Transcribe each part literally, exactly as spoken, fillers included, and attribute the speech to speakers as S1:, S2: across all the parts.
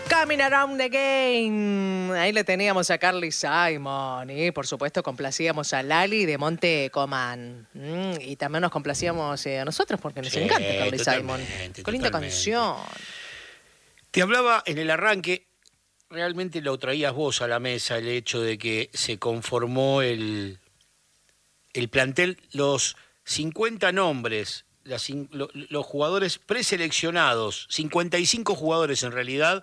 S1: Coming Around the Game. Ahí le teníamos a Carly Simon. Y por supuesto complacíamos a Lali de Monte Comán. Mm, y también nos complacíamos eh, a nosotros porque nos
S2: Sí,
S1: encanta Carly Simon. Qué linda
S2: totalmente.
S1: canción.
S2: Te hablaba en el arranque, realmente lo traías vos a la mesa, el hecho de que se conformó el, el plantel, los cincuenta nombres, las, lo, los jugadores preseleccionados, cincuenta y cinco jugadores en realidad,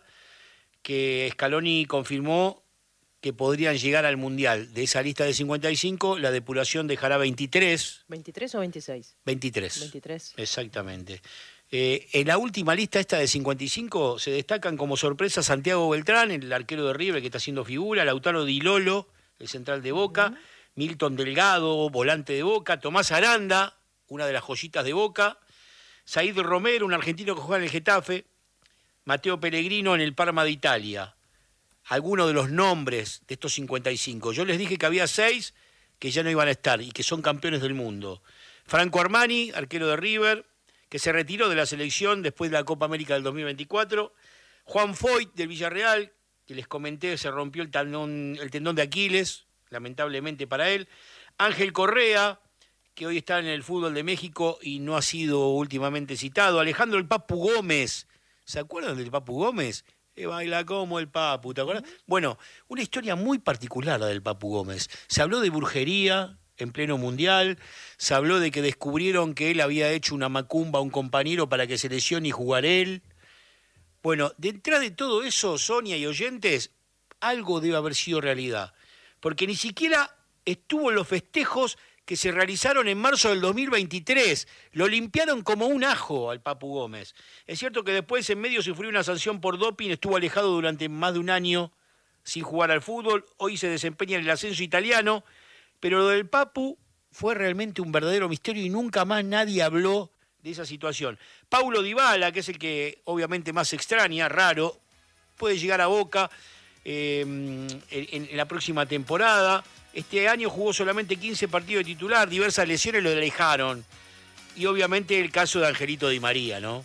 S2: que Scaloni confirmó que podrían llegar al Mundial. De esa lista de cincuenta y cinco, la depuración dejará veintitrés.
S1: ¿veintitrés o veintiséis?
S2: veintitrés.
S1: veintitrés.
S2: Exactamente. Eh, en la última lista esta de cincuenta y cinco se destacan como sorpresa Santiago Beltrán, el arquero de River que está haciendo figura, Lautaro Di Lolo, el central de Boca, uh-huh. Milton Delgado, volante de Boca, Tomás Aranda, una de las joyitas de Boca, Said Romero, un argentino que juega en el Getafe, Mateo Pellegrino en el Parma de Italia. Algunos de los nombres de estos cincuenta y cinco. Yo les dije que había seis que ya no iban a estar y que son campeones del mundo. Franco Armani, arquero de River, que se retiró de la selección después de la Copa América del dos mil veinticuatro. Juan Foyt del Villarreal, que les comenté, se rompió el tendón, el tendón de Aquiles, lamentablemente para él. Ángel Correa, que hoy está en el fútbol de México y no ha sido últimamente citado. Alejandro el Papu Gómez. ¿Se acuerdan del Papu Gómez? Que baila como el Papu, ¿te acuerdas? Bueno, una historia muy particular la del Papu Gómez. Se habló de brujería en pleno mundial, se habló de que descubrieron que él había hecho una macumba a un compañero para que se lesione y jugar él. Bueno, detrás de todo eso, Sonia y oyentes, algo debe haber sido realidad. Porque ni siquiera estuvo en los festejos que se realizaron en marzo del dos mil veintitrés. Lo limpiaron como un ajo al Papu Gómez. Es cierto que después en medio sufrió una sanción por doping, estuvo alejado durante más de un año sin jugar al fútbol, hoy se desempeña en el ascenso italiano, pero lo del Papu fue realmente un verdadero misterio y nunca más nadie habló de esa situación. Paulo Dybala, que es el que obviamente más extraña, raro, puede llegar a Boca eh, en, en la próxima temporada. Este año jugó solamente quince partidos de titular, diversas lesiones lo alejaron. Y obviamente el caso de Angelito Di María, ¿no?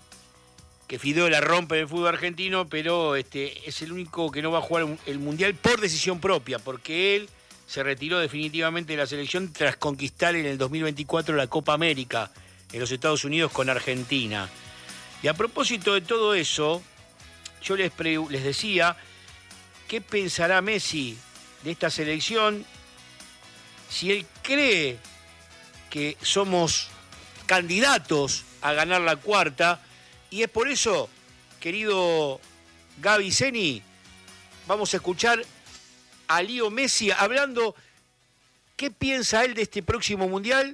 S2: Que Fideo la rompe en el fútbol argentino, pero este, es el único que no va a jugar el Mundial por decisión propia, porque él se retiró definitivamente de la selección tras conquistar en el dos mil veinticuatro la Copa América en los Estados Unidos con Argentina. Y a propósito de todo eso, yo les, pre- les decía, ¿qué pensará Messi de esta selección? Si él cree que somos candidatos a ganar la cuarta, y es por eso, querido Gaby Zeni, vamos a escuchar a Leo Messi hablando qué piensa él de este próximo Mundial,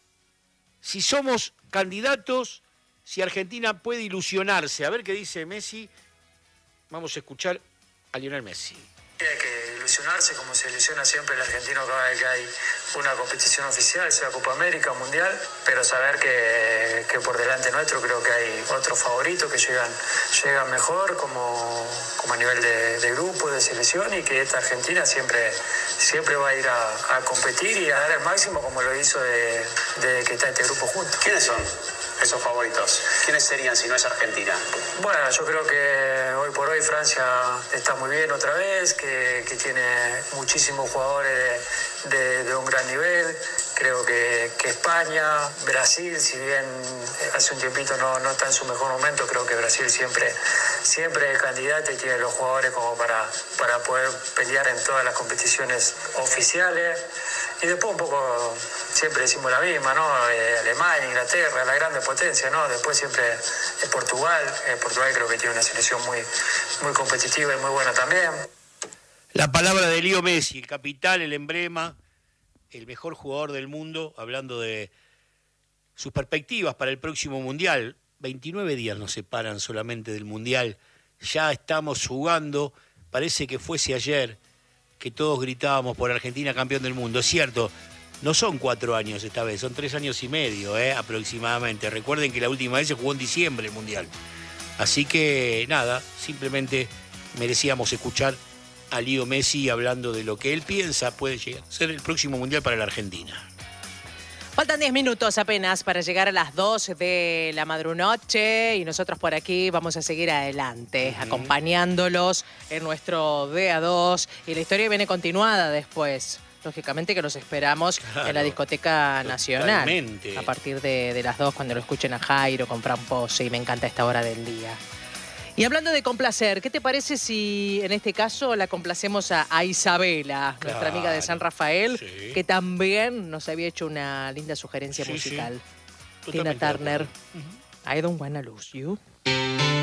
S2: si somos candidatos, si Argentina puede ilusionarse. A ver qué dice Messi. Vamos a escuchar a Lionel Messi.
S3: Hay que ilusionarse como se ilusiona siempre el argentino cada vez que hay una competición oficial, sea Copa América o Mundial, pero saber que, que por delante nuestro creo que hay otros favoritos que llegan, llegan mejor como, como a nivel de, de grupo, de selección, y que esta Argentina siempre, siempre va a ir a, a competir y a dar el máximo como lo hizo de, de que está este grupo junto.
S4: ¿Quiénes son esos favoritos? ¿Quiénes serían si no es Argentina?
S3: Bueno, yo creo que hoy por hoy Francia está muy bien otra vez, que, que tiene muchísimos jugadores de, de, de un gran nivel. Creo que, que España, Brasil, si bien hace un tiempito no, no está en su mejor momento, creo que Brasil siempre, siempre es candidato y tiene los jugadores como para, para poder pelear en todas las competiciones oficiales. Y después un poco, siempre decimos la misma, ¿no? Eh, Alemania, Inglaterra, la grande potencia, ¿no? Después siempre es Portugal. Eh, Portugal creo que tiene una selección muy, muy competitiva y muy buena también.
S2: La palabra de Leo Messi, el capital, el emblema, el mejor jugador del mundo, hablando de sus perspectivas para el próximo Mundial. veintinueve días nos separan solamente del Mundial. Ya estamos jugando, parece que fuese ayer que todos gritábamos por Argentina campeón del mundo. Es cierto, no son cuatro años esta vez, son tres años y medio, ¿eh? aproximadamente. Recuerden que la última vez se jugó en diciembre el Mundial. Así que nada, simplemente merecíamos escuchar a Leo Messi hablando de lo que él piensa puede llegar a ser el próximo Mundial para la Argentina.
S1: Faltan diez minutos apenas para llegar a las dos de la madrunoche y nosotros por aquí vamos a seguir adelante, uh-huh. acompañándolos en nuestro D A dos y la historia viene continuada después. Lógicamente que los esperamos claro, en la Discoteca Nacional. Totalmente. A partir de, de las dos, cuando lo escuchen a Jairo con Fran Pose, y me encanta esta hora del día. Y hablando de complacer, ¿qué te parece si en este caso la complacemos a, a Isabela, claro, nuestra amiga de San Rafael, sí. que también nos había hecho una linda sugerencia sí, musical? Sí. Tina Turner, uh-huh. I Don't Wanna Lose You.